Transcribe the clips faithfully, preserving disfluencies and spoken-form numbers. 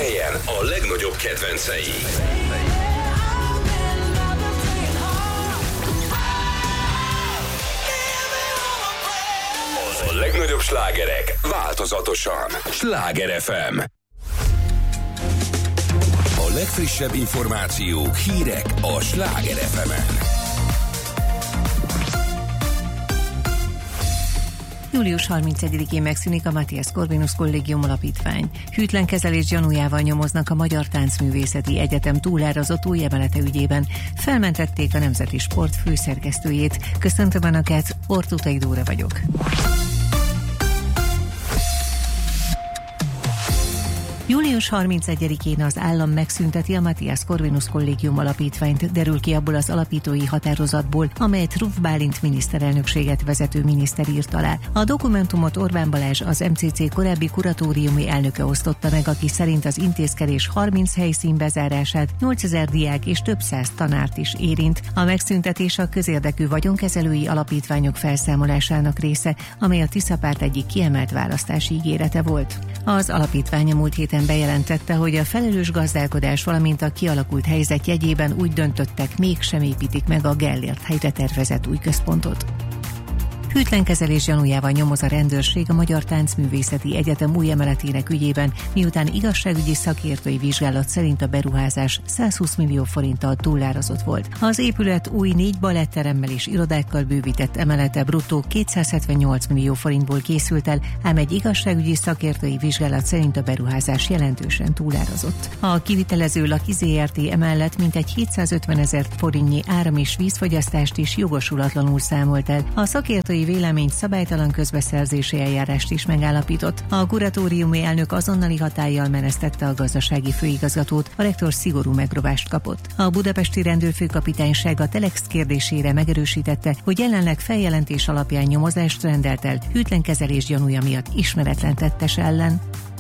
helyen a legnagyobb kedvencei. A legnagyobb slágerek változatosan. Sláger ef em. A legfrissebb információk, hírek a Sláger ef emen. július harmincegyedikén megszűnik a Matthias Corvinus Kollégium Alapítvány. Hűtlen kezelés gyanújával nyomoznak a Magyar Táncművészeti Egyetem túlárazott új emelete ügyében. Felmentették a Nemzeti Sport főszerkesztőjét. Köszöntöm Önöket, Ortutai Dóra vagyok. július harmincegyedikén az állam megszünteti a Matthias Corvinus Kollégium Alapítványt, derül ki abból az alapítói határozatból, amelyet Ruf Bálint miniszterelnökséget vezető miniszter írt alá. A dokumentumot Orbán Balázs, az em cé cé korábbi kuratóriumi elnöke osztotta meg, aki szerint az intézkedés harminc helyszín bezárását, nyolcezer diák és több száz tanárt is érint. A megszüntetés a közérdekű vagyonkezelői alapítványok felszámolásának része, amely a Tisza párt egyik kiemelt választási ígérete volt. Az alapítvány a múlt héten bejelentette, hogy a felelős gazdálkodás, valamint a kialakult helyzet jegyében úgy döntöttek, mégsem építik meg a Gellért helyre tervezett új központot. Hűtlen kezelés gyanújával nyomoz a rendőrség a Magyar Táncművészeti Egyetem új emeletének ügyében, miután igazságügyi szakértői vizsgálat szerint a beruházás százhúsz millió forinttal túlárazott volt. Az épület új négy baletteremmel és irodákkal bővített emelete bruttó kétszázhetvennyolc millió forintból készült el, ám egy igazságügyi szakértői vizsgálat szerint a beruházás jelentősen túlárazott. A kivitelező Laki zé er té emellett mintegy hétszázötven ezer forintnyi áram- és vízfogyasztást is jogosulatlanul számolt el. A szakértői vélemény szabálytalan közbeszerzési eljárást is megállapított. A kuratóriumi elnök azonnali hatállyal menesztette a gazdasági főigazgatót, a rektor szigorú megrovást kapott. A budapesti rendőrfőkapitányság a Telex kérdésére megerősítette, hogy jelenleg feljelentés alapján nyomozást rendelt el hűtlen kezelés gyanúja miatt ismeretlen tettes ellen.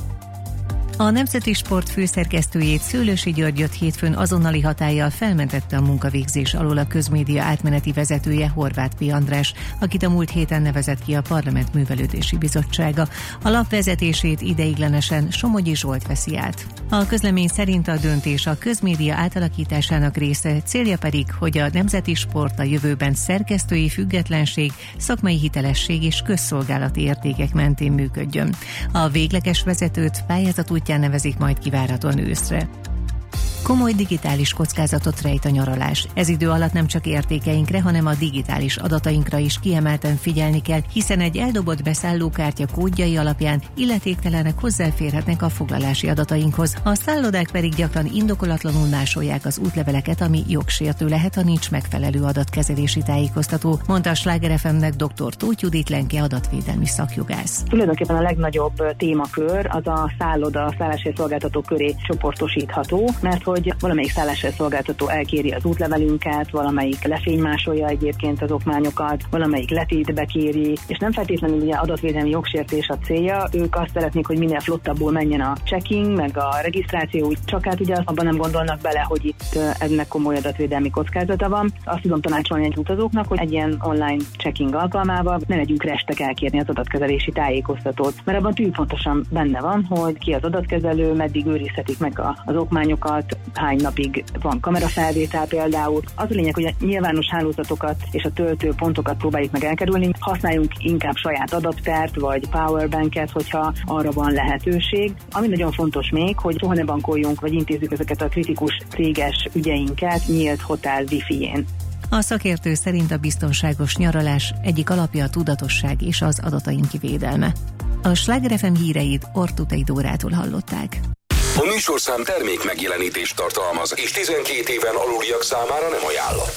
A Nemzeti Sport főszerkesztőjét, Szőlősi Györgyöt hétfőn azonnali hatállyal felmentette a munkavégzés alól a közmédia átmeneti vezetője, Horváth P. András, akit a múlt héten nevezett ki a Parlament Művelődési Bizottsága. A lap vezetését ideiglenesen Somogyi Zsolt veszi át. A közlemény szerint a döntés a közmédia átalakításának része, célja pedig, hogy a Nemzeti Sport a jövőben szerkesztői függetlenség, szakmai hitelesség és közszolgálati értékek mentén működjön. A végleges vezetőt pályázat útján nevezik majd ki várhatóan őszre. Komoly digitális kockázatot rejt a nyaralás. Ez idő alatt nem csak értékeinkre, hanem a digitális adatainkra is kiemelten figyelni kell, hiszen egy eldobott beszállókártya kódjai alapján illetéktelenek hozzáférhetnek a foglalási adatainkhoz. A szállodák pedig gyakran indokolatlanul másolják az útleveleket, ami jogsértő lehet, ha nincs megfelelő adatkezelési tájékoztató, mondta a Sláger ef emnek dr. Tóth Judit Lenke adatvédelmi szakjogász. Tulajdonképpen a legnagyobb témakör az a szálloda, a szálláshelyszolgáltató köré csoportosítható, mert hogy valamelyik szálláshelyszolgáltató elkéri az útlevelünket, valamelyik lefénymásolja egyébként az okmányokat, valamelyik letétbe kéri, és nem feltétlenül ugye adatvédelmi jogsértés a célja, ők azt szeretnék, hogy minél flottabbul menjen a checking, meg a regisztráció, csak hát ugye abban nem gondolnak bele, hogy itt ennek komoly adatvédelmi kockázata van. Azt tudom tanácsolni egy utazóknak, hogy egy ilyen online checking alkalmával ne legyünk restek elkérni az adatkezelési tájékoztatót, mert abban tűpontosan benne van, hogy ki az adatkezelő, meddig őrizhetik meg az okmányokat, hány napig van kamerafelvétel például. Az a lényeg, hogy a nyilvános hálózatokat és a töltőpontokat próbáljuk meg elkerülni. Használjunk inkább saját adaptert vagy powerbanket, hogyha arra van lehetőség. Ami nagyon fontos még, hogy soha ne bankoljunk, vagy intézzük ezeket a kritikus céges ügyeinket nyílt hotel wifi-jén. A szakértő szerint a biztonságos nyaralás egyik alapja a tudatosság és az adataink védelme. A Sláger ef em híreit Ortutai Dórától hallották. A műsorszám termék megjelenítést tartalmaz, és tizenkét éven aluliak számára nem ajánlott.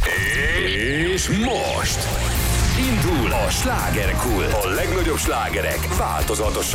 És most indul a slágerkult. A legnagyobb slágerek változatosan.